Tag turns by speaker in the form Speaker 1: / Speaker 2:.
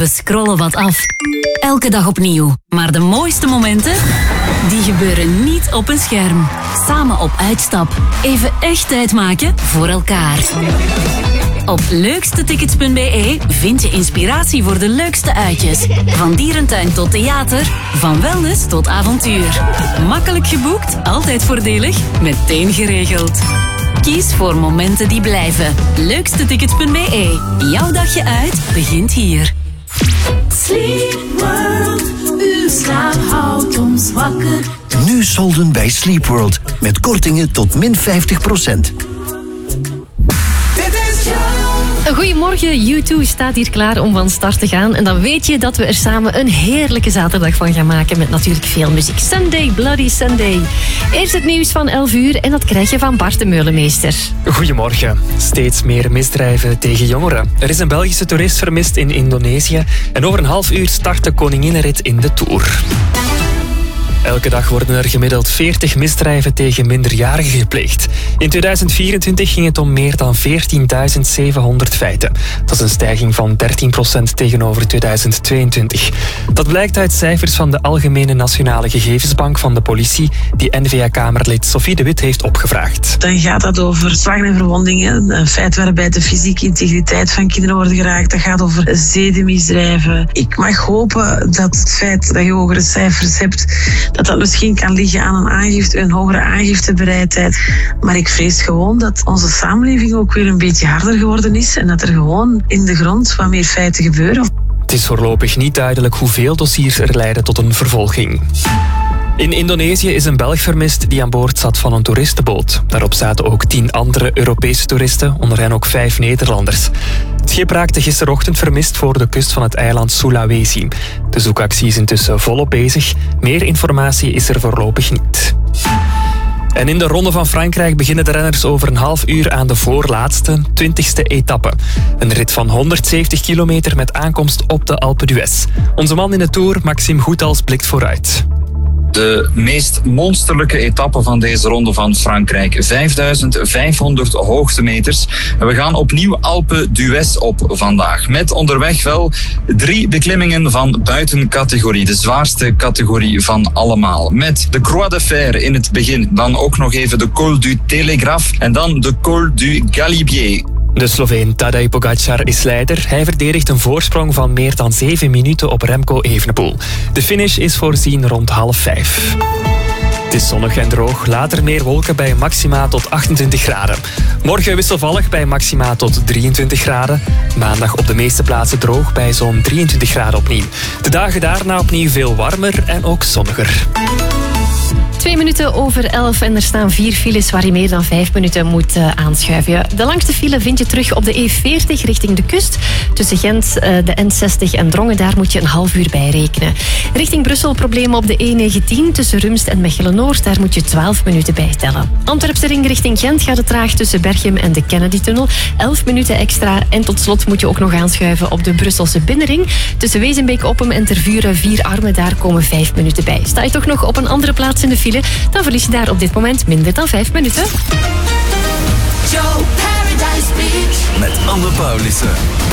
Speaker 1: scrollen wat af. Elke dag opnieuw. Maar de mooiste momenten, die gebeuren niet op een scherm. Samen op uitstap. Even echt tijd maken voor elkaar. Op leukstetickets.be vind je inspiratie voor de leukste uitjes. Van dierentuin tot theater, van wellness tot avontuur. Makkelijk geboekt, altijd voordelig, meteen geregeld. Kies voor momenten die blijven. Leukstetickets.be. Jouw dagje uit begint hier.
Speaker 2: Sleep World, uw slaap houdt ons wakker.
Speaker 3: Nu solden bij Sleep World. Met kortingen tot min 50%.
Speaker 4: Goedemorgen, U2 staat hier klaar om van start te gaan. En dan weet je dat we er samen een heerlijke zaterdag van gaan maken. Met natuurlijk veel muziek. Sunday, Bloody Sunday. Eerst het nieuws van 11 uur en dat krijg je van Bart de Meulemeester.
Speaker 5: Goedemorgen. Steeds meer misdrijven tegen jongeren. Er is een Belgische toerist vermist in Indonesië. En over een half uur start de koninginnenrit in de Tour. Elke dag worden er gemiddeld 40 misdrijven tegen minderjarigen gepleegd. In 2024 ging het om meer dan 14.700 feiten. Dat is een stijging van 13% tegenover 2022. Dat blijkt uit cijfers van de Algemene Nationale Gegevensbank van de politie, die N-VA-Kamerlid Sophie de Wit heeft opgevraagd.
Speaker 6: Dan gaat dat over slagen en verwondingen, een feit waarbij de fysieke integriteit van kinderen wordt geraakt. Dat gaat over zedenmisdrijven. Ik mag hopen dat het feit dat je hogere cijfers hebt, dat misschien kan liggen aan een aangifte, een hogere aangiftebereidheid. Maar ik vrees gewoon dat onze samenleving ook weer een beetje harder geworden is en dat er gewoon in de grond wat meer feiten gebeuren.
Speaker 5: Het is voorlopig niet duidelijk hoeveel dossiers er leiden tot een vervolging. In Indonesië is een Belg vermist die aan boord zat van een toeristenboot. Daarop zaten ook 10 andere Europese toeristen, onder hen ook 5 Nederlanders. Het schip raakte gisterochtend vermist voor de kust van het eiland Sulawesi. De zoekactie is intussen volop bezig. Meer informatie is er voorlopig niet. En in de Ronde van Frankrijk beginnen de renners over een half uur aan de voorlaatste, 20e etappe. Een rit van 170 kilometer met aankomst op de Alpe d'Huez. Onze man in de Tour, Maxime Goethals, blikt vooruit.
Speaker 7: De meest monsterlijke etappe van deze Ronde van Frankrijk. 5500 hoogtemeters. En we gaan opnieuw Alpe d'Huez op vandaag. Met onderweg wel 3 beklimmingen van buitencategorie. De zwaarste categorie van allemaal. Met de Croix de Fer in het begin. Dan ook nog even de Col du Télégraphe. En dan de Col du Galibier.
Speaker 5: De Sloveen Tadej Pogačar is leider. Hij verdedigt een voorsprong van meer dan 7 minuten op Remco Evenepoel. De finish is voorzien rond 4:30. Het is zonnig en droog. Later meer wolken bij maxima tot 28 graden. Morgen wisselvallig bij maxima tot 23 graden. Maandag op de meeste plaatsen droog bij zo'n 23 graden opnieuw. De dagen daarna opnieuw veel warmer en ook zonniger.
Speaker 4: 2 minuten over 11 en er staan 4 files waar je meer dan 5 minuten moet aanschuiven. De langste file vind je terug op de E40 richting de kust. Tussen Gent, de N60 en Drongen, daar moet je een half uur bij rekenen. Richting Brussel problemen op de E19 tussen Rumst en Mechelen-Noord. Daar moet je 12 minuten bij tellen. Antwerpse ring richting Gent gaat het traag tussen Berchem en de Kennedy-tunnel. 11 minuten extra. En tot slot moet je ook nog aanschuiven op de Brusselse binnenring. Tussen Wezenbeek-Oppem en Tervuren 4 Armen, daar komen 5 minuten bij. Sta je toch nog op een andere plaats in de file, dan verlies je daar op dit moment minder dan 5 minuten.
Speaker 2: Joe Paradise Beach.
Speaker 3: Met Anne Paulissen.